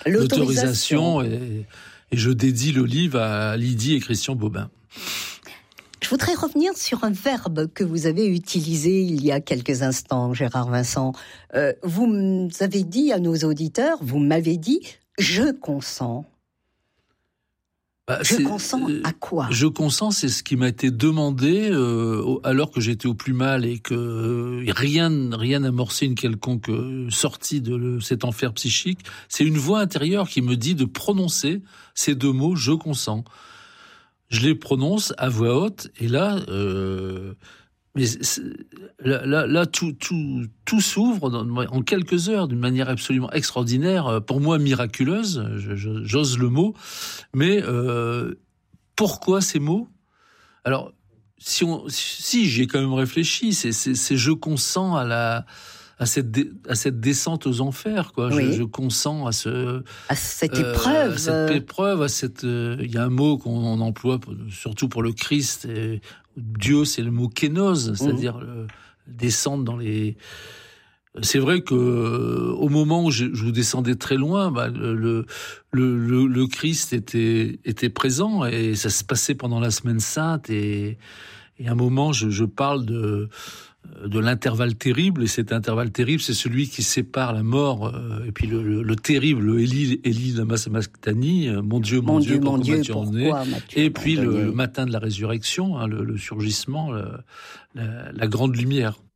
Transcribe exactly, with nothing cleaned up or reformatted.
l'autorisation et, et je dédie le livre à Lydie et Christian Bobin. Je voudrais revenir sur un verbe que vous avez utilisé il y a quelques instants, Gérard Vincent. Euh, vous avez dit à nos auditeurs, vous m'avez dit « je consens ». Bah, je consens à quoi ? Je consens, c'est ce qui m'a été demandé euh, alors que j'étais au plus mal et que euh, rien rien n'amorçait une quelconque euh, sortie de le, cet enfer psychique. C'est une voix intérieure qui me dit de prononcer ces deux mots « je consens ». Je les prononce à voix haute et là, euh, mais là, là, là, tout, tout, tout s'ouvre dans, en quelques heures d'une manière absolument extraordinaire, pour moi miraculeuse, je, je, j'ose le mot. Mais euh, pourquoi ces mots ? Alors, si, on, si j'y ai quand même réfléchi, c'est, c'est, c'est je consens à la à cette dé, à cette descente aux enfers, quoi. Oui. Je, je consens à ce à cette épreuve, euh, à cette épreuve, à cette. Il euh, y a un mot qu'on emploie pour, surtout pour le Christ. Et Dieu, c'est le mot kénose, c'est-à-dire mmh. le, descendre dans les. C'est vrai que au moment où je, je vous descendais très loin, bah, le, le, le, le Christ était, était présent et ça se passait pendant la Semaine Sainte et, et à un moment je, je parle de, de l'intervalle terrible et cet intervalle terrible c'est celui qui sépare la mort euh, et puis le, le, le terrible le Élie, Élie lama sabachthani, mon Dieu, mon, mon Dieu, pourquoi m'as-tu emmené ? Et puis le, le matin de la résurrection, hein, le, le surgissement, le, la, la grande lumière.